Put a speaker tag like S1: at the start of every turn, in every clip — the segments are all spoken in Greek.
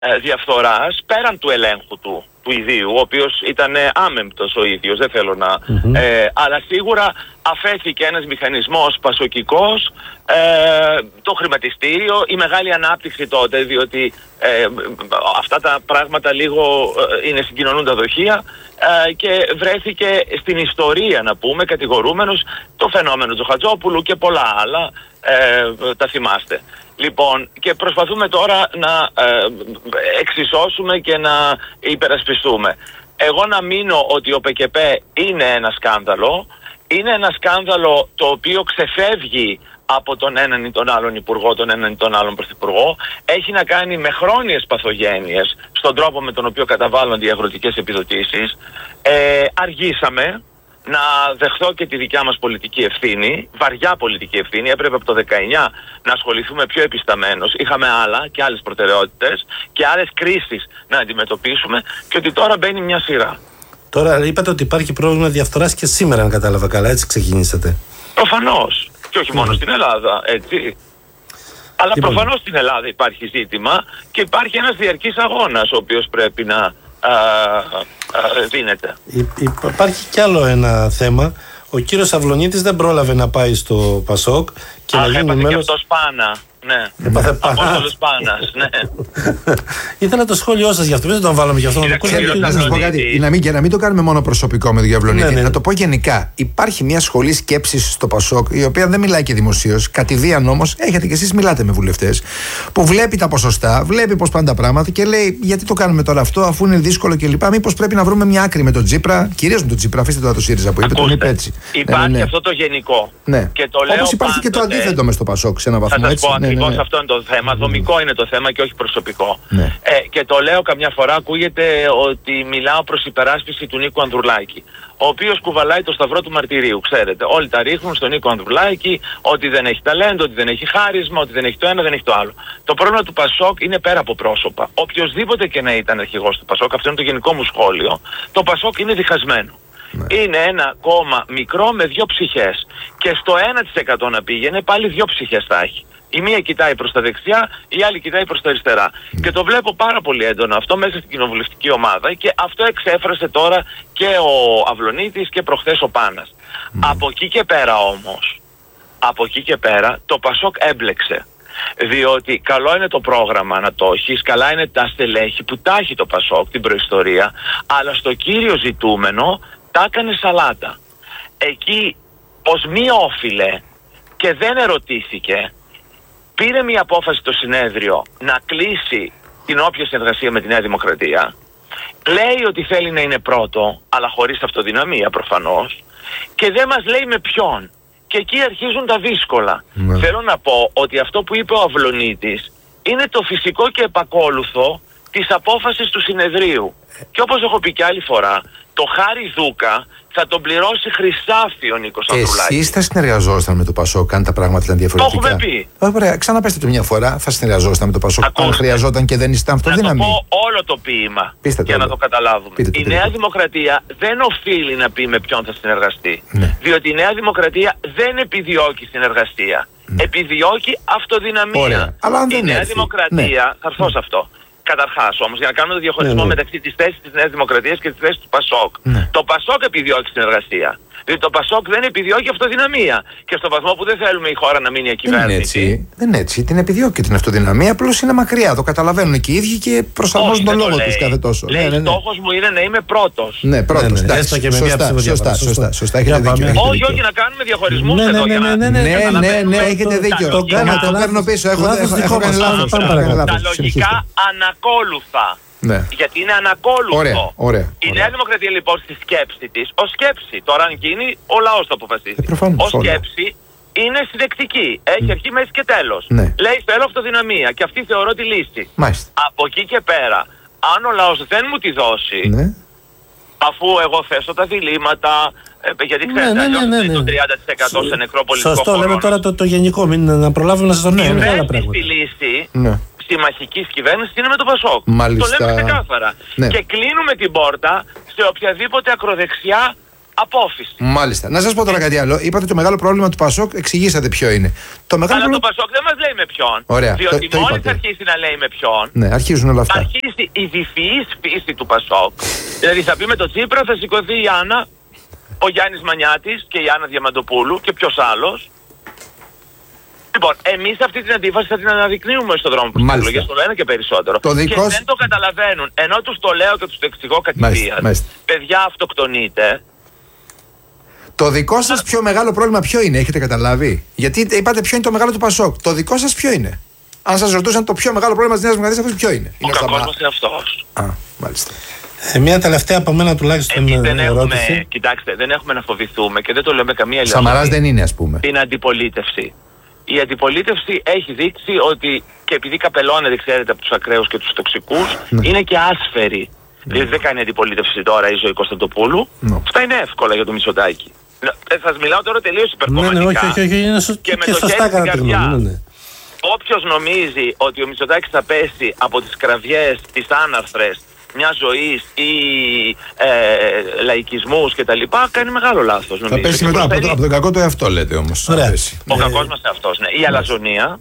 S1: διαφθοράς πέραν του ελέγχου του ιδίου, ο οποίος ήταν άμεμπτος ο ίδιος, δεν θέλω να... αλλά σίγουρα αφέθηκε ένας μηχανισμός πασοκικός, το χρηματιστήριο, η μεγάλη ανάπτυξη τότε, διότι αυτά τα πράγματα λίγο είναι συγκοινωνούντα δοχεία, και βρέθηκε στην ιστορία, να πούμε, κατηγορούμενος το φαινόμενο Τζοχατζόπουλου και πολλά άλλα, τα θυμάστε. Λοιπόν, και προσπαθούμε τώρα να εξισώσουμε και να υπερασπιστούμε. Εγώ να μείνω ότι ο ΠΚΠ είναι ένα σκάνδαλο. Είναι ένα σκάνδαλο το οποίο ξεφεύγει από τον έναν ή τον άλλον υπουργό, τον έναν ή τον άλλον πρωθυπουργό. Έχει να κάνει με χρόνιες παθογένειες στον τρόπο με τον οποίο καταβάλλονται οι αγροτικές επιδοτήσεις. Αργήσαμε να δεχθώ και τη δικιά μας πολιτική ευθύνη, βαριά πολιτική ευθύνη. Έπρεπε από το 19 να ασχοληθούμε πιο επισταμένως. Είχαμε άλλα και άλλες προτεραιότητες και άλλες κρίσεις να αντιμετωπίσουμε, και ότι τώρα μπαίνει μια σειρά.
S2: Τώρα είπατε ότι υπάρχει πρόβλημα διαφθοράς και σήμερα, αν κατάλαβα καλά, έτσι ξεκινήσατε.
S1: Προφανώς. Και όχι μόνο στην Ελλάδα, έτσι. Αλλά προφανώς στην Ελλάδα υπάρχει ζήτημα και υπάρχει ένας διαρκής αγώνας ο οποίος πρέπει να δίνεται.
S2: Υπάρχει κι άλλο ένα θέμα. Ο κύριος Αυλωνίτης δεν πρόλαβε να πάει στο ΠΑΣΟΚ και να γίνει μέλος...
S1: και αυτός Πάνα. Ναι. Απόστολος Πάνας, ναι.
S2: Ήθελα το σχόλιο σας γι' αυτό, δεν τον βάλαμε γι' αυτό.
S3: Να σας πω κάτι, να μην το κάνουμε μόνο προσωπικό με τον Αυλωνίτη. Να το πω γενικά. Υπάρχει μια σχολή σκέψης στο ΠΑΣΟΚ, η οποία δεν μιλάει και δημοσίως. Κατηδίαν όμως, έχετε κι εσείς μιλάτε με βουλευτές, που βλέπει τα ποσοστά, βλέπει πώς πάνε τα πράγματα και λέει: γιατί το κάνουμε τώρα αυτό, αφού είναι δύσκολο κλπ. Μήπως πρέπει να βρούμε μια άκρη με τον Τσίπρα, κυρίως με τον Τσίπρα, αφήστε τώρα το ΣΥΡΙΖΑ που είπε, τον είπε έτσι.
S1: Υπάρχει αυτό το γενικό.
S3: Όπως υπάρχει και το αντίθετο μες στο ΠΑΣΟΚ σε ένα βαθμό.
S1: Ακριβώς αυτό είναι το θέμα. Δομικό είναι το θέμα και όχι προσωπικό. Και το λέω, καμιά φορά ακούγεται ότι μιλάω προς υπεράσπιση του Νίκου Ανδρουλάκη, ο οποίος κουβαλάει το σταυρό του μαρτυρίου. Ξέρετε, όλοι τα ρίχνουν στον Νίκο Ανδρουλάκη, ότι δεν έχει ταλέντο, ότι δεν έχει χάρισμα, ότι δεν έχει το ένα, δεν έχει το άλλο. Το πρόβλημα του ΠΑΣΟΚ είναι πέρα από πρόσωπα. Οποιοσδήποτε και να ήταν αρχηγός του ΠΑΣΟΚ, αυτό είναι το γενικό μου σχόλιο, το ΠΑΣΟΚ είναι διχασμένο. Είναι ένα κόμμα μικρό με δύο ψυχές. Και στο 1% να πήγαινε, πάλι δύο ψυχές θα έχει. Η μία κοιτάει προς τα δεξιά, η άλλη κοιτάει προς τα αριστερά. Και το βλέπω πάρα πολύ έντονα αυτό μέσα στην κοινοβουλευτική ομάδα, και αυτό εξέφρασε τώρα και ο Αυλωνίτης και προχθές ο Πάνας. Από εκεί και πέρα όμως, το ΠΑΣΟΚ έμπλεξε. Διότι καλό είναι το πρόγραμμα να το έχεις, καλά είναι τα στελέχη που τα έχει το ΠΑΣΟΚ, την προϊστορία, αλλά στο κύριο ζητούμενο τα έκανε σαλάτα. Εκεί ως μη όφιλε και δεν ερωτήθηκε, πήρε μια απόφαση το συνέδριο να κλείσει την όποια συνεργασία με τη Νέα Δημοκρατία. Λέει ότι θέλει να είναι πρώτο, αλλά χωρίς αυτοδυναμία προφανώς, και δεν μας λέει με ποιον. Και εκεί αρχίζουν τα δύσκολα. Θέλω να πω ότι αυτό που είπε ο Αυλωνίτης είναι το φυσικό και επακόλουθο της απόφασης του συνεδρίου. Και όπως έχω πει και άλλη φορά, το χάρη Δούκα θα τον πληρώσει χρυσάφι ο Νίκος Ανδρουλάκης.
S3: Εσείς θα συνεργαζόσασταν με το ΠΑΣΟΚ αν τα πράγματα ήταν διαφορετικά?
S1: Το έχουμε πει.
S3: Ωραία, ξαναπέστε το μια φορά. Θα συνεργαζόσασταν με το ΠΑΣΟΚ αν χρειαζόταν και δεν ήσταν αυτοδύναμοι?
S1: Να το πω όλο το ποίημα για να το καταλάβουμε. Η Νέα Δημοκρατία δεν οφείλει να πει με ποιον θα συνεργαστεί. Διότι η Νέα Δημοκρατία δεν επιδιώκει συνεργασία. Επιδιώκει αυτοδυναμία.
S3: Ωραία. Αλλά αν
S1: η Νέα Δημοκρατία, θα έρθω σε αυτό. Καταρχάς όμως, για να κάνουμε το διαχωρισμό μεταξύ της θέσης της Νέας Δημοκρατίας και της θέσης του ΠΑΣΟΚ. Το ΠΑΣΟΚ επιδιώκει συνεργασία. Δηλαδή το ΠΑΣΟΚ δεν επιδιώκει αυτοδυναμία. Και στο βαθμό που δεν θέλουμε η χώρα να μείνει ακυβέρνητη.
S3: Δεν είναι έτσι. Την επιδιώκει την αυτοδυναμία, απλώς είναι μακριά. Το καταλαβαίνουν και οι ίδιοι και προσαρμόζουν τον λόγο τους κάθε τόσο.
S1: Στόχος μου είναι να είμαι πρώτος.
S3: Ναι, πρώτος. Σωστά. Έχετε δίκιο.
S1: Όχι, να κάνουμε διαχωρισμούς εδώ.
S3: Ναι, έχετε δίκιο. Το παίρνω πίσω. Έχω κάνει λάθος.
S1: Τα λογικά ανακόλουθα. Γιατί είναι ανακόλουθο.
S3: Ωραία.
S1: Η Νέα Δημοκρατία λοιπόν στη σκέψη της, ως σκέψη, τώρα αν γίνει ο λαός θα αποφασίσει. Ως σκέψη είναι συνεκτική. Έχει αρχή, μέση και τέλος. Λέει θέλω αυτοδυναμία και αυτή θεωρώ τη λύση. Από εκεί και πέρα, αν ο λαός δεν μου τη δώσει, αφού εγώ θέσω τα διλήμματα, γιατί ξέρετε, το 30% σε νεκρό πολιτικό
S2: χώρο. Σωστό, λέμε τώρα το γενικό, να προλάβουμε να σας το νέο.
S1: Η λύση συμμαχικής κυβέρνησης είναι με το ΠΑΣΟΚ. Το λέμε ξεκάθαρα. Και κλείνουμε την πόρτα σε οποιαδήποτε ακροδεξιά Απόφυση.
S3: Μάλιστα. Να σας πω τώρα κάτι άλλο. Είπατε το μεγάλο πρόβλημα του Πασόκ, εξηγήσατε ποιο είναι.
S1: Αλλά το Πασόκ δεν μας λέει με ποιον.
S3: Ωραία.
S1: Διότι μόλις αρχίσει να λέει με ποιον,
S3: ναι, αρχίζουν όλα αυτά.
S1: αρχίσει η διφυής φύση του Πασόκ. Δηλαδή θα πει με το Τσίπρα, θα σηκωθεί η Άννα, ο Γιάννης Μανιάτης και η Άννα Διαμαντοπούλου και ποιος άλλος. Λοιπόν, εμείς αυτή την αντίφαση θα την αναδεικνύουμε στον δρόμο προς τις εκλογές, το λένε και περισσότερο. Και δεν το καταλαβαίνουν. Ενώ τους το λέω και τους το εξηγώ κατηδίαν. Παιδιά, αυτοκτονείτε.
S3: Το δικό σας πιο μεγάλο πρόβλημα ποιο είναι, έχετε καταλάβει? Γιατί είπατε ποιο είναι το μεγάλο του Πασόκ. Το δικό σας ποιο είναι? Αν σας ρωτούσαν το πιο μεγάλο πρόβλημα της Νέας Δημοκρατίας, ποιο είναι?
S1: Ο κακός μας εαυτός.
S3: Α, μάλιστα.
S2: Μια τελευταία από μένα τουλάχιστον ερώτηση.
S1: Κοιτάξτε, δεν έχουμε να φοβηθούμε και δεν το λέμε καμία λογική.
S3: Σαμαράς δεν είναι, ας πούμε.
S1: Την αντιπολίτευση. Η αντιπολίτευση έχει δείξει ότι, και επειδή καπελώνεται, ξέρετε, από τους ακραίους και τους τοξικούς, είναι και άσφαιρη. Δηλαδή δεν κάνει αντιπολίτευση τώρα η Ζωή Κωνσταντοπούλου. Αυτά είναι εύκολα για το Μητσοτάκη. Σας μιλάω τώρα τελείως υπερκομματικά.
S2: Όχι,
S1: και με το χέρι στην καρδιά. Όποιος νομίζει ότι ο Μητσοτάκης θα πέσει από τις κραυγές, τις άναρθρες μια ζωής ή λαϊκισμούς και τα λοιπά, κάνει μεγάλο λάθος.
S3: Θα πέσει μετά από τον κακό του εαυτό, λέτε όμως.
S1: Ο κακός μας εαυτός, ναι. Η αλαζονία.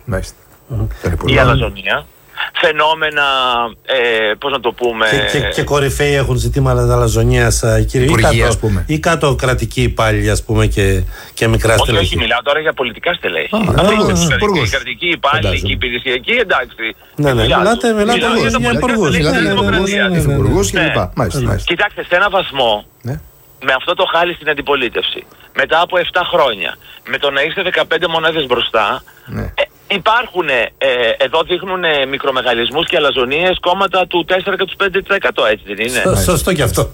S1: Η αλαζονία. Φαινόμενα, πώς να το πούμε.
S2: Και κορυφαίοι έχουν ζητήματα αλαζονίας, κύριε, ή κάτω κρατικοί υπάλληλοι, ας πούμε, και μικρά στελέχη.
S1: Όχι, μιλάω τώρα για πολιτικά στελέχη. Οι κρατικοί υπάλληλοι και οι υπηρεσιακοί, εντάξει.
S2: Ναι, μιλάτε για
S3: υπουργούς κλπ.
S1: Κοιτάξτε, σε ένα βαθμό, με αυτό το χάλι στην αντιπολίτευση, μετά από 7 χρόνια, με το να είστε 15 μονάδες μπροστά, υπάρχουν, εδώ δείχνουν μικρομεγαλισμούς και αλαζονίες κόμματα του 4 και του 5%, έτσι δεν είναι?
S2: Σωστό και αυτό.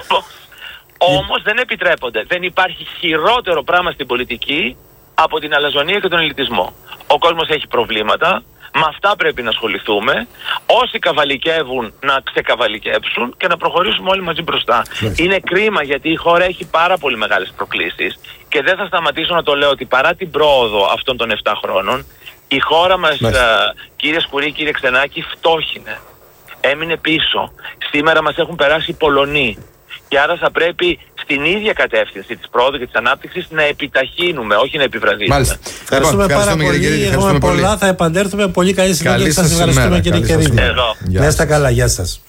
S1: Όμως δεν επιτρέπονται. Δεν υπάρχει χειρότερο πράγμα στην πολιτική από την αλαζονία και τον ελιτισμό. Ο κόσμος έχει προβλήματα, με αυτά πρέπει να ασχοληθούμε. Όσοι καβαλικεύουν να ξεκαβαλικέψουν και να προχωρήσουμε όλοι μαζί μπροστά. Είναι κρίμα γιατί η χώρα έχει πάρα πολύ μεγάλες προκλήσεις και δεν θα σταματήσω να το λέω ότι παρά την πρόοδο αυτών των 7 χρόνων, η χώρα μας, κύριε Σκουρή, κύριε Ξενάκη, φτώχινε. Έμεινε πίσω. Σήμερα μας έχουν περάσει οι Πολωνοί. Και άρα θα πρέπει στην ίδια κατεύθυνση της πρόοδου και της ανάπτυξης να επιταχύνουμε, όχι να επιβραδύνουμε.
S2: Μάλιστα. Ευχαριστούμε πάρα πολύ. Έχουμε πολλά. Θα επαντέρθουμε. Πολύ καλή συνέχεια και σας ευχαριστούμε, κύριε Κερίνη. Να είστε καλά. Γεια σας.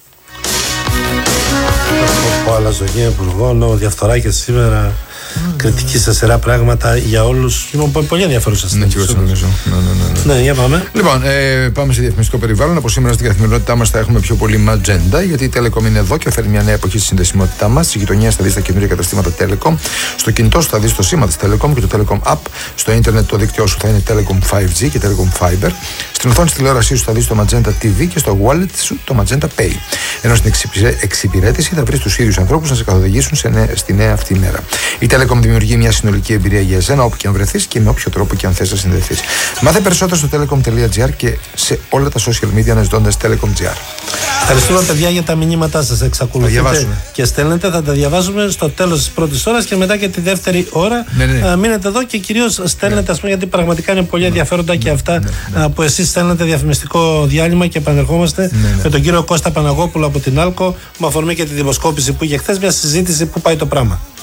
S2: Ο αλαζονία υπουργών, ο Διαφθοράκης σήμερα. Κριτική σε σειρά πράγματα για όλους. Είναι πολύ ενδιαφέρουσα στην
S3: νομίζω.
S2: Ναι, για πάμε.
S3: Λοιπόν, πάμε σε διαφημιστικό περιβάλλον. Από σήμερα στην καθημερινότητά μας θα έχουμε πιο πολύ Magenta, γιατί η Telecom είναι εδώ και φέρνει μια νέα εποχή στη συνδεσιμότητά μας. Στη γειτονιά θα δεις τα καινούργια καταστήματα Telecom. Στο κινητό σου θα δεις το σήμα της Telecom και το Telecom App. Στο ίντερνετ το δίκτυό σου θα είναι Telecom 5G και Telecom Fiber. Στην οθόνη της τηλεόρασής σου θα δεις το Magenta TV και στο wallet σου το Magenta Pay. Ενώ στην εξυπηρέτηση θα βρεις τους ίδιους ανθρώπους να σε καθοδηγήσουν στη νέα αυτή ημέρα. Η Telecom δημιουργεί μια συνολική εμπειρία για εσένα όπου και αν βρεθείς και με όποιο τρόπο και αν θες να συνδεθείς. Μάθε περισσότερο στο telecom.gr και σε όλα τα social media αναζητώντας Telecom.gr.
S2: Ευχαριστούμε, παιδιά, για τα μηνύματά σας. Εξακολουθείτε και στέλνετε. Θα τα διαβάζουμε στο τέλος της πρώτης ώρας και μετά και τη δεύτερη ώρα. Μείνετε εδώ και κυρίως στέλνετε, ας πούμε, γιατί πραγματικά είναι πολύ ενδιαφέροντα και αυτά που εσείς στέλνετε. Διαφημιστικό διάλειμμα και επανερχόμαστε με τον κύριο Κώστα Παναγόπουλο από την Άλκο, με αφορμή και τη δημοσκόπηση που είχε χθες, μια συζήτηση που πάει το πράγμα.